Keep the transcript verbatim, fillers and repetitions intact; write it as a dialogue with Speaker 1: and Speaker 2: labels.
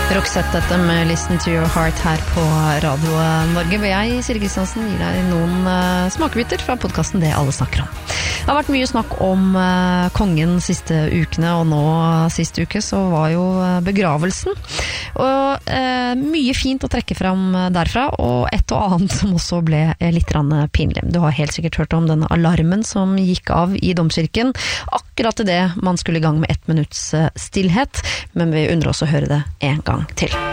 Speaker 1: Roxette dette med Listen to Your Heart her på Radio Norge. Hvor jeg, Siri Kristiansen, gir deg noen uh, smakebiter fra podcasten Det Alle Snakker Om. Det har vært mye snakk om uh, kongen siste ukene, og nå siste uke så var jo uh, begravelsen. Og uh, mye fint å trekke fram derfra, og et og annet som også ble uh, litt pinlig. Du har helt sikkert hørt om denne alarmen som gikk av i domkirken, akkurat i det man skulle i gang med ett minutts uh, stillhet, men vi undrer oss å høre det en gang til.